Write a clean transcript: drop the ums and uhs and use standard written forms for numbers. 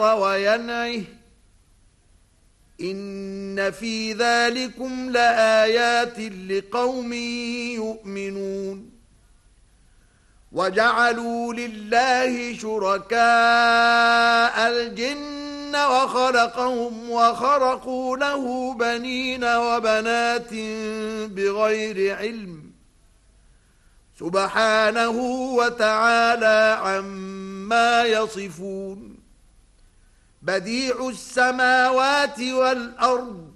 وينعه إن في ذلكم لآيات لقوم يؤمنون وجعلوا لله شركاء الجن وخلقهم وخرقوا له بنين وبنات بغير علم سبحانه وتعالى عما يصفون بديع السماوات والأرض